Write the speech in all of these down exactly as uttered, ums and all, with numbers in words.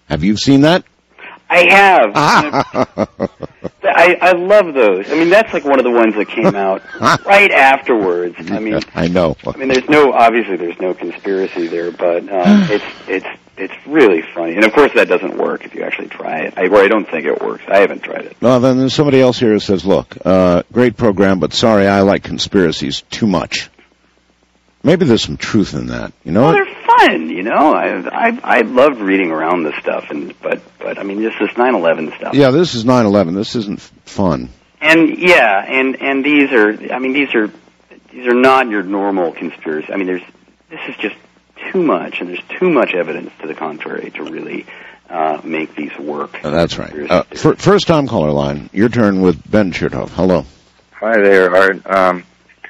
Have you seen that? I have. I, I love those. I mean, that's like one of the ones that came out right afterwards. I mean, I know. I mean, there's no obviously there's no conspiracy there, but um, it's it's it's really funny. And of course, that doesn't work if you actually try it. I, or I don't think it works. I haven't tried it. Well, then there's somebody else here who says, "Look, uh, great program, but sorry, I like conspiracies too much." Maybe there's some truth in that. You know, well, they're fun. You know, I I I loved reading around this stuff, and but but I mean, just this nine eleven stuff. Yeah, this is nine eleven. This isn't fun. And yeah, and and these are. I mean, these are these are not your normal conspiracy. I mean, there's this is just too much, and there's too much evidence to the contrary to really uh, make these work. Uh, that's right. Uh, for, first time caller line. Your turn with Ben Chertoff. Hello. Hi there, Art. Um,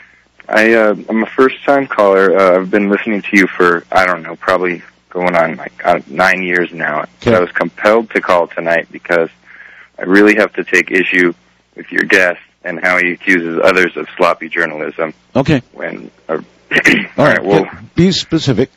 I, uh, I'm a first-time caller. Uh, I've been listening to you for, I don't know, probably going on like uh, nine years now. Okay. I was compelled to call tonight because I really have to take issue with your guest and how he accuses others of sloppy journalism. Okay. When, uh, all right, right, well, yeah, be specific.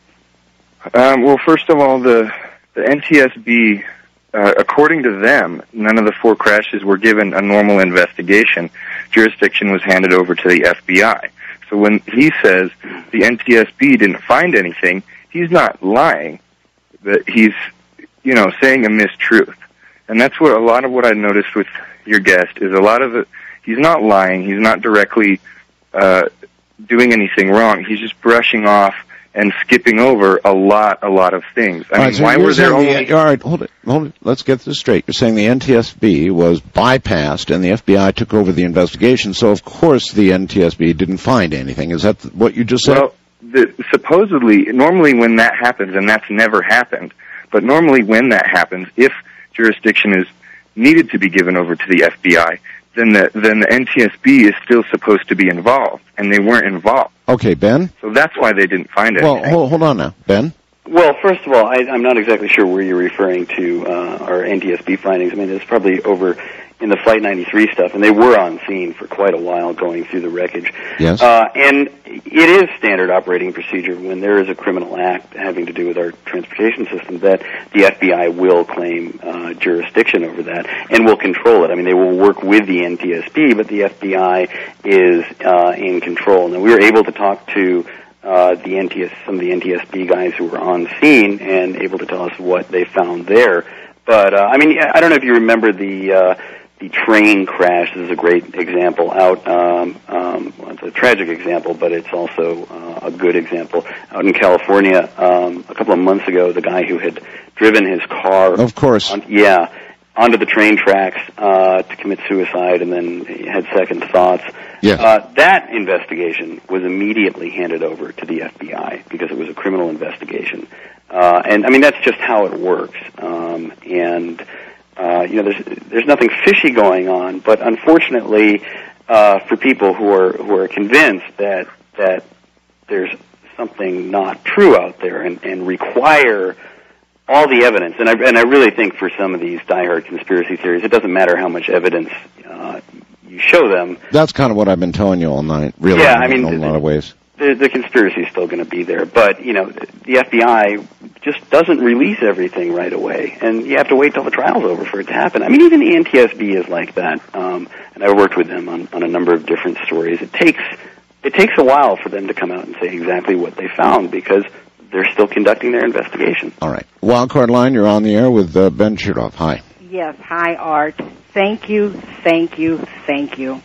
Um, well, first of all, the, the N T S B, uh, according to them, none of the four crashes were given a normal investigation. Jurisdiction was handed over to the F B I. So when he says the N T S B didn't find anything, he's not lying. But he's, you know, saying a mistruth. And that's what a lot of what I noticed with your guest is a lot of it, he's not lying. He's not directly uh, doing anything wrong. He's just brushing off and skipping over a lot, a lot of things. I all mean, right, so why were there only... The, all right, hold it, hold it. Let's get this straight. You're saying the N T S B was bypassed and the F B I took over the investigation, so of course the N T S B didn't find anything. Is that what you just said? Well, the, supposedly, normally when that happens, and that's never happened, but normally when that happens, if jurisdiction is needed to be given over to the F B I, then the then the N T S B is still supposed to be involved, and they weren't involved. Okay, Ben? So that's why they didn't find anything. Well, hold, hold on now. Ben? Well, first of all, I, I'm not exactly sure where you're referring to uh, our N T S B findings. I mean, it's probably over in the Flight ninety-three stuff, and they were on scene for quite a while going through the wreckage. Yes. Uh, and it is standard operating procedure when there is a criminal act having to do with our transportation system that the F B I will claim uh, jurisdiction over that and will control it. I mean, they will work with the N T S B, but the F B I is uh, in control. Now, we were able to talk to Uh, the N T S, some of the N T S B guys who were on scene and able to tell us what they found there. But uh, I mean, I don't know if you remember the uh, the train crash. This is a great example out. Um, um, well, it's a tragic example, but it's also uh, a good example out in California. Um, a couple of months ago, the guy who had driven his car, of course, on, yeah, onto the train tracks uh, to commit suicide, and then he had second thoughts. Yes. Uh, that investigation was immediately handed over to the F B I because it was a criminal investigation. Uh, and, I mean, that's just how it works. Um, and, uh, you know, there's there's nothing fishy going on, but unfortunately, uh, for people who are who are convinced that that there's something not true out there and, and require all the evidence, and I, and I really think for some of these diehard conspiracy theories, it doesn't matter how much evidence uh, you show them. That's kind of what I've been telling you all night, really, yeah, I mean, in a the, lot of ways. The, the conspiracy is still going to be there, but, you know, the F B I just doesn't release everything right away, and you have to wait till the trial's over for it to happen. I mean, even the N T S B is like that, um, and I worked with them on, on a number of different stories. It takes it takes a while for them to come out and say exactly what they found, because they're still conducting their investigation. All right. Wildcard line, you're on the air with uh, Ben Chertoff. Hi. Yes, hi, Art. Thank you, thank you, thank you.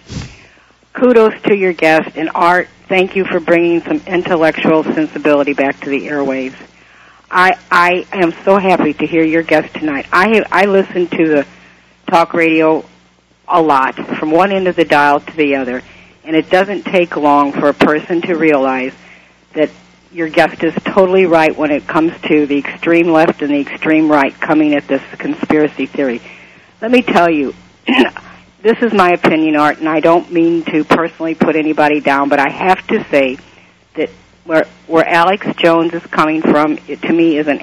Kudos to your guest. And, Art, thank you for bringing some intellectual sensibility back to the airwaves. I I am so happy to hear your guest tonight. I have, I listen to the talk radio a lot, from one end of the dial to the other, and it doesn't take long for a person to realize that your guest is totally right when it comes to the extreme left and the extreme right coming at this conspiracy theory. Let me tell you, this is my opinion, Art, and I don't mean to personally put anybody down, but I have to say that where where Alex Jones is coming from, it, to me, is an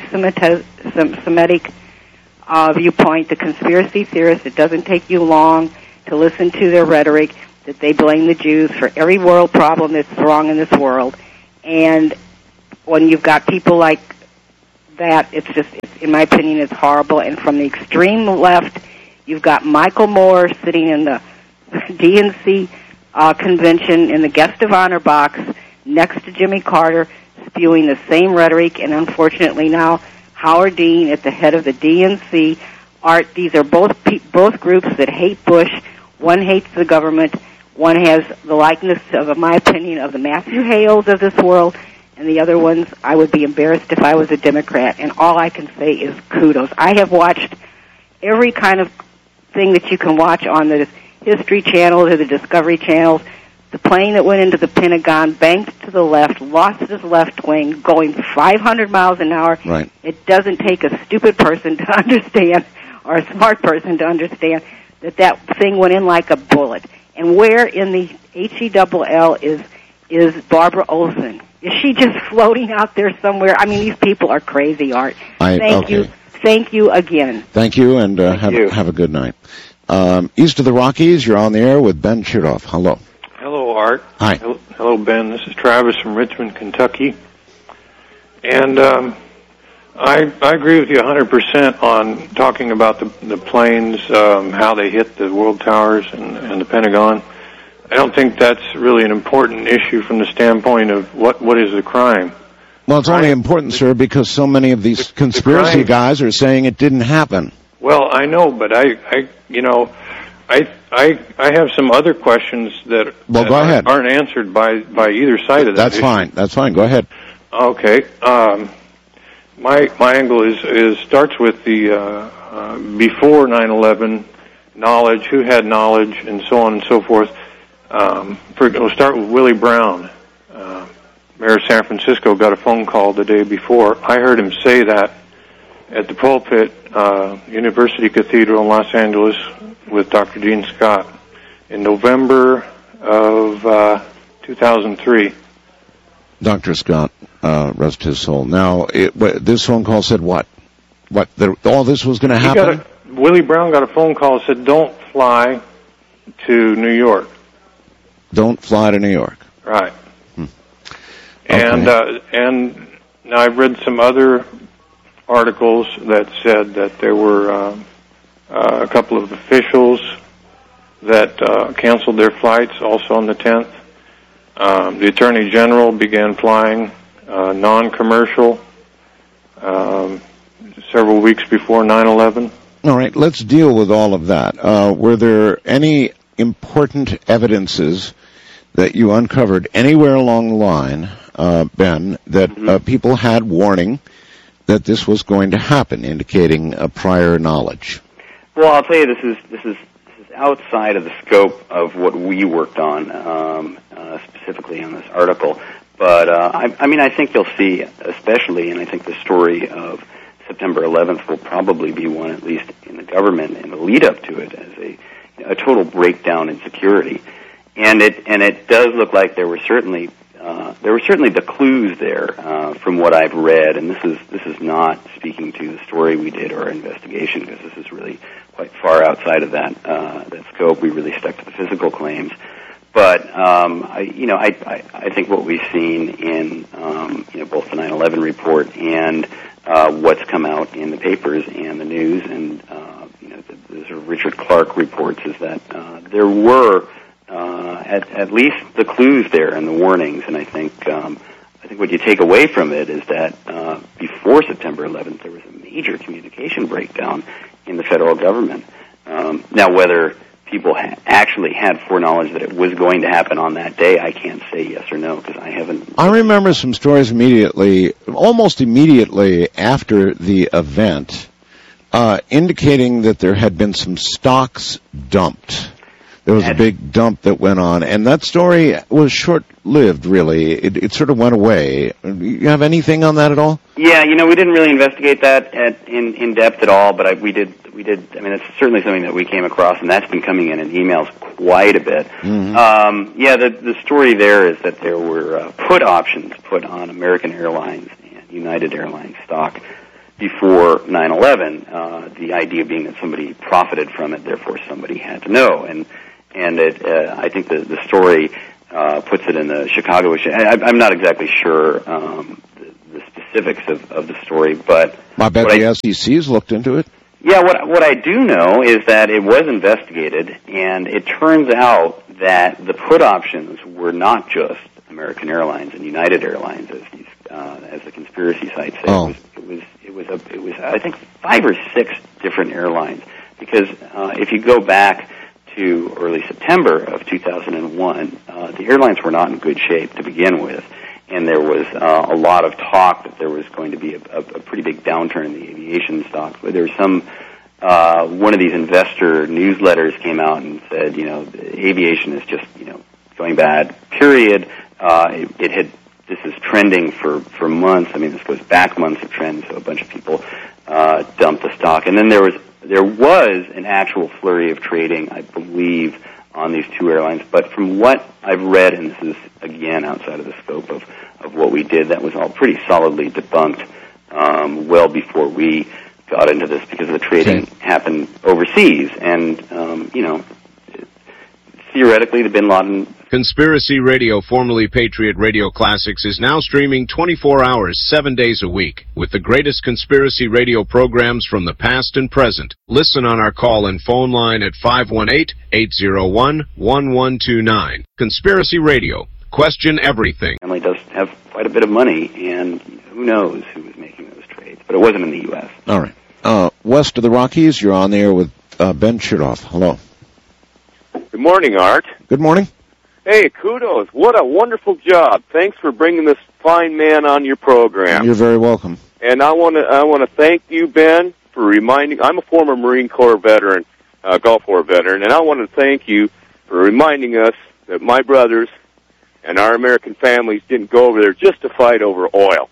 anti-Semitic uh, viewpoint. The conspiracy theorists, it doesn't take you long to listen to their rhetoric, that they blame the Jews for every world problem that's wrong in this world. And when you've got people like that, it's just, it's, in my opinion, is horrible. And from the extreme left, you've got Michael Moore sitting in the D N C uh, convention in the guest of honor box next to Jimmy Carter, spewing the same rhetoric, and unfortunately now Howard Dean at the head of the D N C. Art, these are both pe- both groups that hate Bush. One hates the government. One has the likeness of, in my opinion, of the Matthew Hales of this world, and the other ones, I would be embarrassed if I was a Democrat. And all I can say is kudos. I have watched every kind of thing that you can watch on the History Channel or the Discovery Channels. The plane that went into the Pentagon banked to the left, lost its left wing, going five hundred miles an hour. Right. It doesn't take a stupid person to understand, or a smart person to understand, that that thing went in like a bullet. And where in the H E double L is is Barbara Olson? Is she just floating out there somewhere? I mean, these people are crazy, Art. I, Thank okay. you. Thank you again. Thank you, and uh, Thank have, you. have a good night. Um, east of the Rockies, you're on the air with Ben Chertoff. Hello. Hello, Art. Hi. Hello, hello, Ben. This is Travis from Richmond, Kentucky. And um, I, I agree with you one hundred percent on talking about the, the planes, um, how they hit the World Towers and, and the Pentagon. I don't think that's really an important issue from the standpoint of what, what is the crime. Well, it's only Right. important, sir, because so many of these The- conspiracy the crime- guys are saying it didn't happen. Well, I know, but I, I you know, I, I, I have some other questions that, Well, that go aren't- ahead. aren't answered by, by either side of that That's issue. fine. That's fine. Go ahead. Okay. Um, my my angle is is starts with the uh, uh, before nine eleven knowledge, who had knowledge, and so on and so forth. Um, for, we'll start with Willie Brown. Uh, Mayor of San Francisco got a phone call the day before. I heard him say that at the pulpit, uh, University Cathedral in Los Angeles, with Doctor Gene Scott in November of uh, two thousand three. Doctor Scott, uh, rest his soul. Now, it, what, this phone call said what? What? The, all this was going to He happen? got a, Willie Brown got a phone call that said, "Don't fly to New York." Don't fly to New York. Right. Hmm. And Okay. uh, and now I've read some other articles that said that there were uh, uh, a couple of officials that uh, canceled their flights also on the tenth. Um, the Attorney General began flying uh, non-commercial um, several weeks before nine eleven. All right, let's deal with all of that. Uh, were there any important evidences that you uncovered anywhere along the line, uh, Ben, that Mm-hmm. uh, people had warning that this was going to happen, indicating a prior knowledge? Well, I'll tell you, this is this is this is outside of the scope of what we worked on, um, uh, specifically on this article. But uh, I, I mean, I think you'll see, especially, and I think the story of September eleventh will probably be one, at least in the government, in the lead up to it, as a a total breakdown in security. And it and it does look like there were certainly uh, there were certainly the clues there uh, from what I've read. And this is this is not speaking to the story we did or our investigation, because this is really quite far outside of that uh, that scope. We really stuck to the physical claims. But um, I, you know, I, I I think what we've seen in um, you know both the nine eleven report and uh, what's come out in the papers and the news and uh, you know the, the sort of Richard Clark reports is that uh, there were uh, at at least the clues there and the warnings. And I think um, I think what you take away from it is that uh, before September eleventh there was a major communication breakdown in the federal government. Um, now whether people ha- actually had foreknowledge that it was going to happen on that day, I can't say yes or no, because I haven't. I remember some stories immediately, almost immediately after the event, uh, indicating that there had been some stocks dumped. There was a big dump that went on, and that story was short-lived, really. It, it sort of went away. You have anything on that at all? Yeah, you know, we didn't really investigate that at, in in depth at all, but I, we did. We did. I mean, it's certainly something that we came across, and that's been coming in in emails quite a bit. Mm-hmm. Um, yeah, the the story there is that there were uh, put options put on American Airlines and United Airlines stock before nine eleven. Uh, the idea being that somebody profited from it, therefore somebody had to know. And and it, uh, I think the the story uh, puts it in the Chicago issue. I, I'm not exactly sure um, the, the specific specifics of, of the story, but I bet what the I, S E C's looked into it. Yeah, what what I do know is that it was investigated, and it turns out that the put options were not just American Airlines and United Airlines, as these uh, as the conspiracy sites say. Oh. It was it was it was a, it was I think five or six different airlines, because uh, if you go back to early September of two thousand one, uh, the airlines were not in good shape to begin with. And there was uh, a lot of talk that there was going to be a, a, a pretty big downturn in the aviation stocks. But there was some, uh, one of these investor newsletters came out and said, you know, aviation is just, you know, going bad, period. Uh, it, it had, this is trending for, for months. I mean, this goes back months of trend, so a bunch of people uh, dumped the stock. And then there was, there was an actual flurry of trading, I believe, on these two airlines. But from what I've read, and this is, again, outside of the scope of, of what we did, that was all pretty solidly debunked um, well before we got into this, because the trading okay. happened overseas. And, um, you know, theoretically, the Bin Laden... Conspiracy Radio, formerly Patriot Radio Classics, is now streaming twenty-four hours, seven days a week, with the greatest conspiracy radio programs from the past and present. Listen on our call and phone line at five one eight, eight zero one, one one two nine. Conspiracy Radio. Question everything. Family does have quite a bit of money, and who knows who was making those trades. But it wasn't in the U S. All right. Uh, west of the Rockies, you're on the air with uh, Ben Chertoff. Hello. Good morning, Art. Good morning. Hey, kudos. What a wonderful job. Thanks for bringing this fine man on your program. You're very welcome. And I want to I want to thank you, Ben, for reminding... I'm a former Marine Corps veteran, uh, Gulf War veteran, and I want to thank you for reminding us that my brothers and our American families didn't go over there just to fight over oil.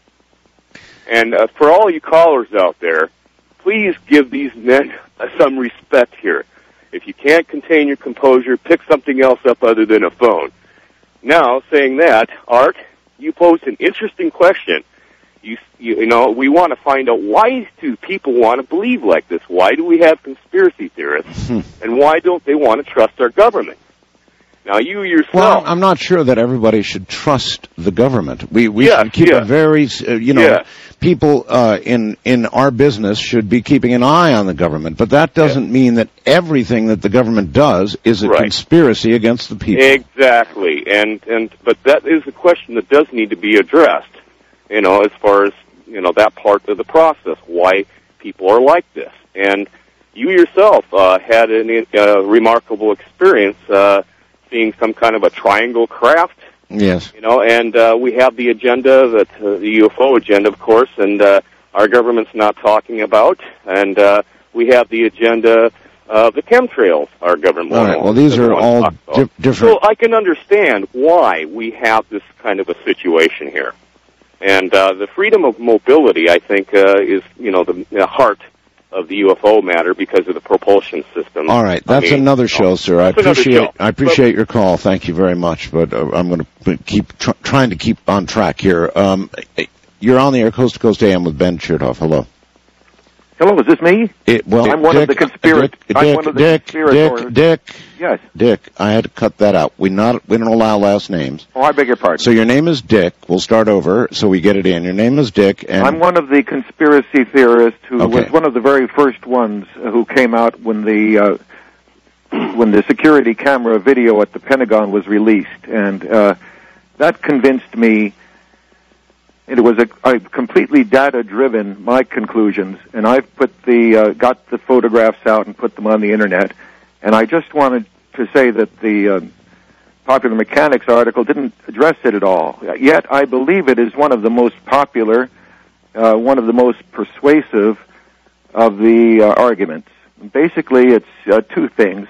And uh, for all you callers out there, please give these men uh, some respect here. If you can't contain your composure, pick something else up other than a phone. Now, saying that, Art, you posed an interesting question. You, you, you know, we want to find out, why do people want to believe like this? Why do we have conspiracy theorists? Hmm. And why don't they want to trust our government? Now, you yourself... Well, I'm not sure that everybody should trust the government. We we yes, should keep yes. a very, uh, you know, yes. people uh, in in our business should be keeping an eye on the government. But that doesn't yes. mean that everything that the government does is a right. conspiracy against the people. Exactly. And, and but that is a question that does need to be addressed, you know, as far as, you know, that part of the process, why people are like this. And you yourself uh, had a uh, remarkable experience uh seeing some kind of a triangle craft. Yes. You know, and uh, we have the agenda, that uh, the U F O agenda, of course, and uh, our government's not talking about. And uh, we have the agenda of the chemtrails, our government. All right, well, these are all di- different. So I can understand why we have this kind of a situation here. And uh, the freedom of mobility, I think, uh, is, you know, the, the heart of the U F O matter, because of the propulsion system. All right, that's I mean, another show, sir. I appreciate show. I appreciate but, your call. Thank you very much. But uh, I'm going to keep tr- trying to keep on track here. Um, you're on the air, Coast to Coast A M with Ben Chertoff. Hello. Hello, is this me? It, well, I'm one Dick, of the conspirators. Dick, I'm Dick, one of the Dick, conspirators. Dick, Dick. Yes. Dick, I had to cut that out. We not we don't allow last names. Oh, I beg your pardon. So your name is Dick. We'll start over so we get it in. Your name is Dick, and I'm one of the conspiracy theorists who okay. was one of the very first ones who came out when the uh, when the security camera video at the Pentagon was released, and uh, that convinced me. It was a, a completely data-driven, my conclusions, and I've put the uh, got the photographs out and put them on the internet. And I just wanted to say that the uh, Popular Mechanics article didn't address it at all. Yet I believe it is one of the most popular, uh, one of the most persuasive of the uh, arguments. Basically, it's uh, two things.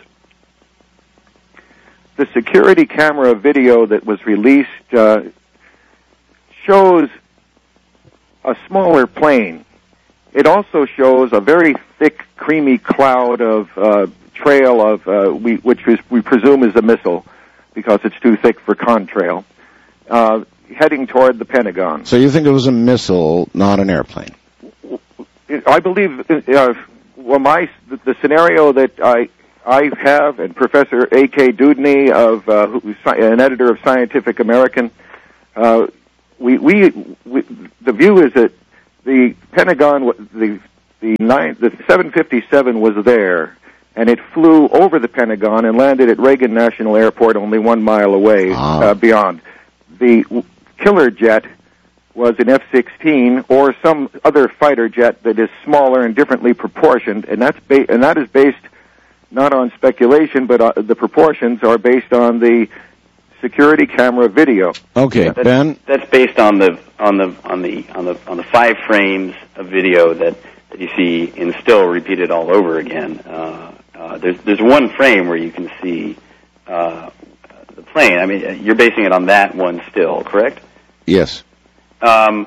The security camera video that was released uh, shows a smaller plane. It also shows a very thick, creamy cloud of uh, trail of uh, we, which is, we presume is a missile, because it's too thick for contrail, uh, heading toward the Pentagon. So you think it was a missile, not an airplane? I believe. Uh, well, my the, the scenario that I I have, and Professor A K Dudney, of uh, who's an editor of Scientific American. Uh, We, we, we, the view is that the Pentagon, the the nine, the seven fifty-seven was there, and it flew over the Pentagon and landed at Reagan National Airport, only one mile away ah. uh, beyond. The killer jet was an F sixteen or some other fighter jet that is smaller and differently proportioned, and that's ba- and that is based not on speculation, but uh, the proportions are based on the security camera video. Okay, that's, Ben. That's based on the on the on the on the on the five frames of video that, that you see in still repeated all over again. Uh, uh, there's there's one frame where you can see uh, the plane. I mean, you're basing it on that one still, correct? Yes. Um,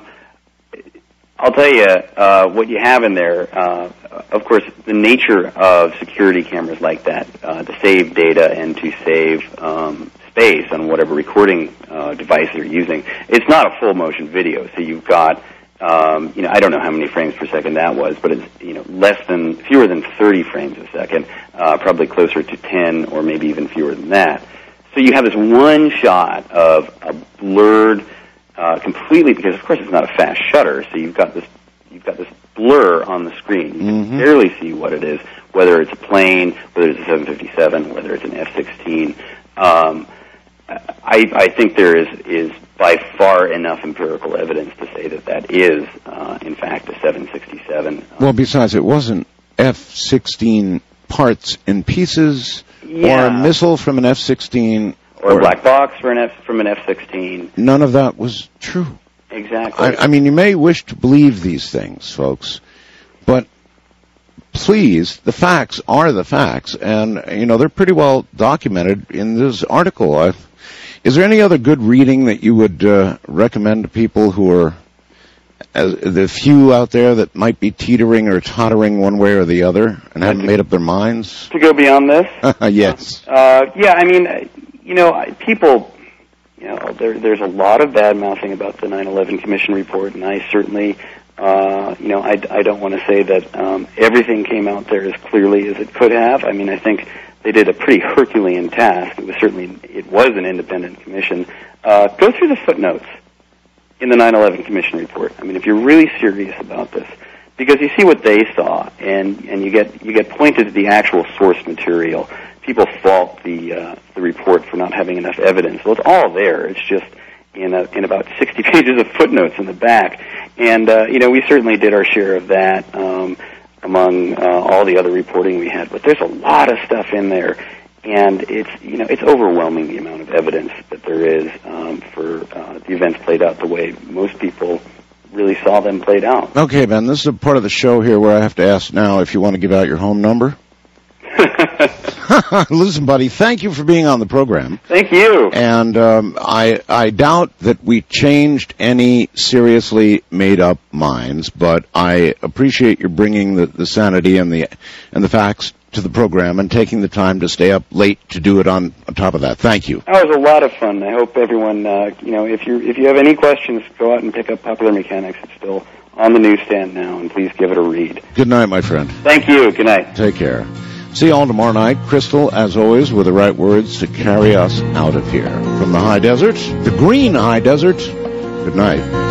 I'll tell you uh, what you have in there. Uh, of course, the nature of security cameras like that, uh, to save data and to save um, space on whatever recording uh, device you're using, it's not a full motion video. So you've got, um, you know, I don't know how many frames per second that was, but it's, you know, less than, fewer than thirty frames a second, uh, probably closer to ten or maybe even fewer than that. So you have this one shot of a blurred, Uh, completely, because of course it's not a fast shutter, so you've got this you've got this blur on the screen. You mm-hmm. can barely see what it is, whether it's a plane, whether it's a seven fifty-seven, whether it's an F sixteen. Um, I, I think there is is by far enough empirical evidence to say that that is, uh, in fact, a seven sixty-seven. Well, besides, it wasn't F sixteen parts and pieces, yeah. or a missile from an F sixteen. Or a black box for an F, from an F sixteen. None of that was true. Exactly. I, I mean, you may wish to believe these things, folks, but please, the facts are the facts, and, you know, they're pretty well documented in this article. Uh, is there any other good reading that you would uh, recommend to people who are, uh, the few out there that might be teetering or tottering one way or the other and haven't made up their minds? To go beyond this? Yes. Uh, yeah, I mean... You know, people, you know, there, there's a lot of bad-mouthing about the nine eleven Commission report, and I certainly, uh, you know, I, I don't want to say that um, everything came out there as clearly as it could have. I mean, I think they did a pretty Herculean task. It was certainly, it was an independent commission. Uh, go through the footnotes in the nine eleven Commission report. I mean, if you're really serious about this, because you see what they saw, and, and you get you get pointed to the actual source material. People fault the uh, the report for not having enough evidence. Well, it's all there. It's just in a, in about sixty pages of footnotes in the back, and uh, you know, we certainly did our share of that um, among uh, all the other reporting we had. But there's a lot of stuff in there, and it's you know it's overwhelming the amount of evidence that there is um, for uh, the events played out the way most people really saw them played out. Okay, Ben, this is a part of the show here where I have to ask now if you want to give out your home number. Listen, buddy, thank you for being on the program. Thank you. And um, I I doubt that we changed any seriously made-up minds, but I appreciate your bringing the, the sanity and the and the facts to the program and taking the time to stay up late to do it on, on top of that. Thank you. That was a lot of fun. I hope everyone, uh, you know, if you if you have any questions, go out and pick up Popular Mechanics. It's still on the newsstand now, and please give it a read. Good night, my friend. Thank you. Good night. Take care. See you all tomorrow night. Crystal, as always, with the right words to carry us out of here. From the high desert, the green high desert, good night.